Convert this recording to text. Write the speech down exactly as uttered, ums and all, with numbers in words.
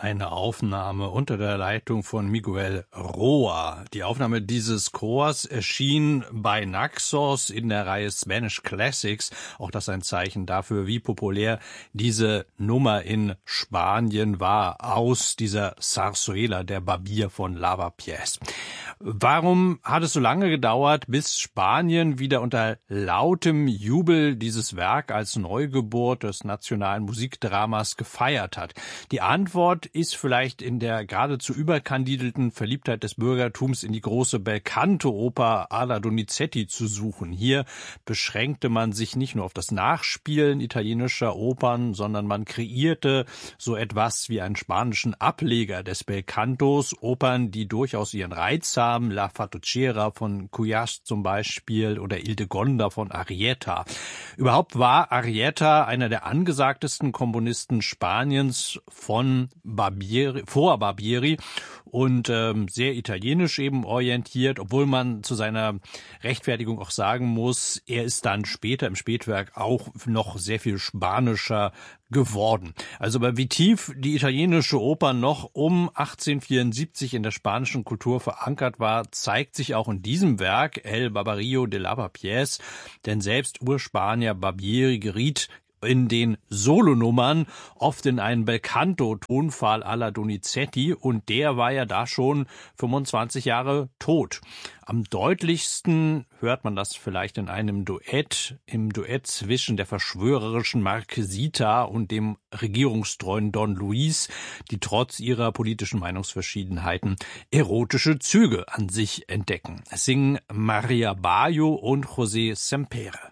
Eine Aufnahme unter der Leitung von Miguel Roa. Die Aufnahme dieses Chors erschien bei Naxos in der Reihe Spanish Classics. Auch das ein Zeichen dafür, wie populär diese Nummer in Spanien war, aus dieser Zarzuela, der Barbier von Lavapiés. Warum hat es so lange gedauert, bis Spanien wieder unter lautem Jubel dieses Werk als Neugeburt des nationalen Musikdramas gefeiert hat? Die Antwort ist vielleicht in der geradezu überkandidelten Verliebtheit des Bürgertums in die große Belcanto-Oper alla Donizetti zu suchen. Hier beschränkte man sich nicht nur auf das Nachspielen italienischer Opern, sondern man kreierte so etwas wie einen spanischen Ableger des Belcantos, Opern, die durchaus ihren Reiz haben, La Fattucera von Cuyas zum Beispiel oder Ildegonda von Arrieta. Überhaupt war Arrieta einer der angesagtesten Komponisten Spaniens von Barbieri, vor Barbieri und ähm, sehr italienisch eben orientiert, obwohl man zu seiner Rechtfertigung auch sagen muss, er ist dann später im Spätwerk auch noch sehr viel spanischer geworden. Also aber wie tief die italienische Oper noch um achtzehnhundertvierundsiebzig in der spanischen Kultur verankert war, zeigt sich auch in diesem Werk El Barbarillo de Lavapiés, denn selbst Urspanier Barbieri geriet in den Solonummern oft in einen Belcanto-Tonfall alla Donizetti und der war ja da schon fünfundzwanzig Jahre tot. Am deutlichsten hört man das vielleicht in einem Duett, im Duett zwischen der verschwörerischen Marquesita und dem regierungstreuen Don Luis, die trotz ihrer politischen Meinungsverschiedenheiten erotische Züge an sich entdecken. Es singen Maria Bayo und José Sempere.